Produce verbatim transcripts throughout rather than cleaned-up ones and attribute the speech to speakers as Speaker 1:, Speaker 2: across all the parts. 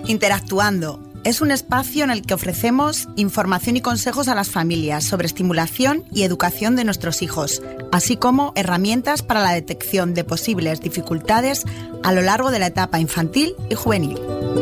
Speaker 1: Interactuando es un espacio en el que ofrecemos información y consejos a las familias sobre estimulación y educación de nuestros hijos, así como herramientas para la detección de posibles dificultades a lo largo de la etapa infantil y juvenil.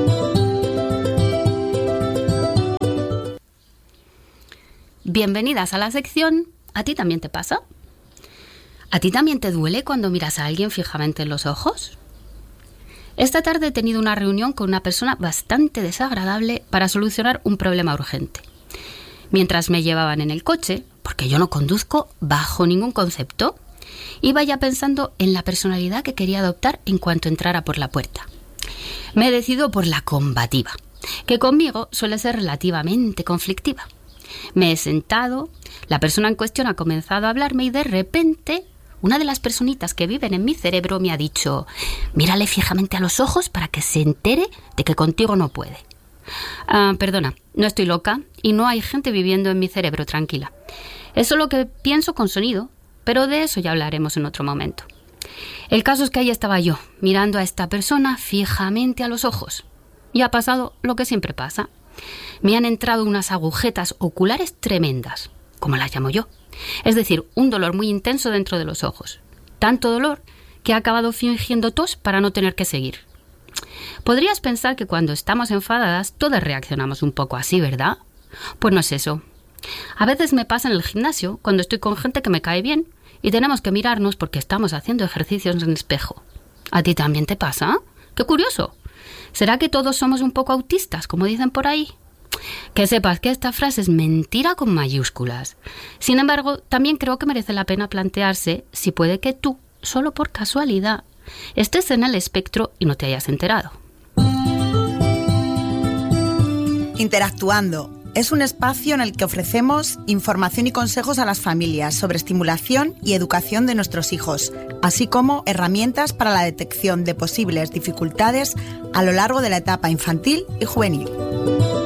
Speaker 2: Bienvenidas a la sección ¿A ti también te pasa? ¿A ti también te duele cuando miras a alguien fijamente en los ojos? Esta tarde he tenido una reunión con una persona bastante desagradable para solucionar un problema urgente. Mientras me llevaban en el coche, porque yo no conduzco bajo ningún concepto, iba ya pensando en la personalidad que quería adoptar en cuanto entrara por la puerta. Me he decidido por la combativa, que conmigo suele ser relativamente conflictiva. Me he sentado, la persona en cuestión ha comenzado a hablarme y de repente una de las personitas que viven en mi cerebro me ha dicho: mírale fijamente a los ojos para que se entere de que contigo no puede. Ah, perdona, no estoy loca y no hay gente viviendo en mi cerebro, tranquila. Es solo que pienso con sonido, pero de eso ya hablaremos en otro momento. El caso es que ahí estaba yo, mirando a esta persona fijamente a los ojos. Y ha pasado lo que siempre pasa. Me han entrado unas agujetas oculares tremendas, como las llamo yo. Es decir, un dolor muy intenso dentro de los ojos. Tanto dolor que he acabado fingiendo tos para no tener que seguir. Podrías pensar que cuando estamos enfadadas todas reaccionamos un poco así, ¿verdad? Pues no es eso. A veces me pasa en el gimnasio cuando estoy con gente que me cae bien y tenemos que mirarnos porque estamos haciendo ejercicios en el espejo. ¿A ti también te pasa? ¡Qué curioso! ¿Será que todos somos un poco autistas, como dicen por ahí? Que sepas que esta frase es mentira con mayúsculas. Sin embargo, también creo que merece la pena plantearse si puede que tú, solo por casualidad, estés en el espectro y no te hayas enterado.
Speaker 1: Interactuando es un espacio en el que ofrecemos información y consejos a las familias sobre estimulación y educación de nuestros hijos, así como herramientas para la detección de posibles dificultades a lo largo de la etapa infantil y juvenil.